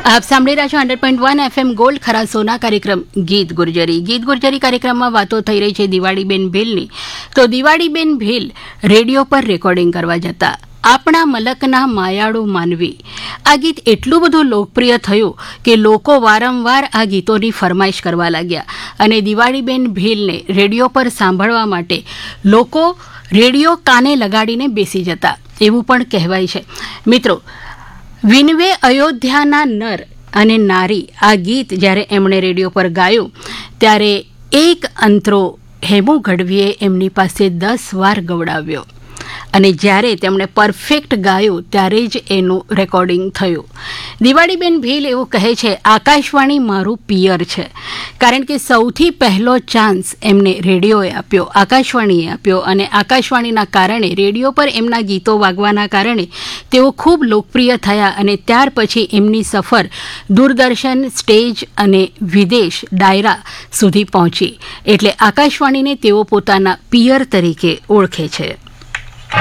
આપ સાંભળી રહ્યા છો 100.1 FM ગોલ્ડ ખરા સોના કાર્યક્રમ ગીત ગુર્જરી કાર્યક્રમમાં વાતો થઈ રહી છે દિવાળીબેન ભીલની. તો દિવાળીબેન ભીલ રેડિયો પર રેકોર્ડિંગ કરવા જતા આપણા મલકના માયાળુ માનવી આ ગીત એટલું બધું લોકપ્રિય થયું કે લોકો વારંવાર આ ગીતોની ફરમાઈશ કરવા લાગ્યા અને દિવાળીબેન ભીલને રેડિયો પર સાંભળવા માટે લોકો રેડિયો કાને લગાડીને બેસી જતા એવું પણ કહેવાય છે. મિત્રો, વિનવે અયોધ્યાના નર અને નારી આ ગીત જ્યારે એમણે રેડિયો પર ગાયું ત્યારે એક અંતરો હેમુ ગઢવીએ એમની પાસે 10 વાર ગવડાવ્યો અને જ્યારે તેમણે પરફેક્ટ ગાયું ત્યારે જ એનું રેકોર્ડિંગ થયું. દિવાળીબેન ભીલ એવું કહે છે, આકાશવાણી મારું પિયર છે, કારણ કે સૌથી પહેલો ચાન્સ એમને રેડિયોએ આપ્યો, આકાશવાણીએ આપ્યો અને આકાશવાણીના કારણે રેડિયો પર એમના ગીતો વાગવાના કારણે તેઓ ખૂબ લોકપ્રિય થયા અને ત્યાર પછી એમની સફર દૂરદર્શન, સ્ટેજ અને વિદેશ ડાયરા સુધી પહોંચી. એટલે આકાશવાણીને તેઓ પોતાના પિયર તરીકે ઓળખે છે.